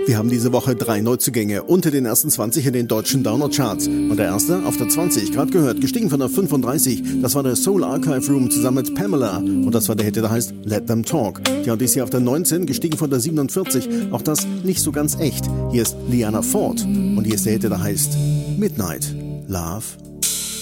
Wir haben diese Woche 3 Neuzugänge unter den ersten 20 in den deutschen Download-Charts. Und der erste auf der 20, gerade gehört, gestiegen von der 35. Das war der Soul Archive Room zusammen mit Pamela. Und das war der Hit, der heißt Let Them Talk. Ja, und die ist hier auf der 19, gestiegen von der 47. Auch das nicht so ganz echt. Hier ist Liana Ford. Und hier ist der Hit, der heißt Midnight Love.